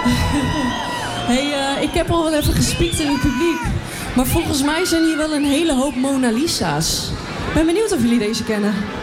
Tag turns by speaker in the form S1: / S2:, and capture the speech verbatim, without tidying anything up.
S1: Hey, uh, ik heb al wel even gespiekt in het publiek. Maar volgens mij zijn hier wel een hele hoop Mona Lisa's. Ik ben benieuwd of jullie deze kennen.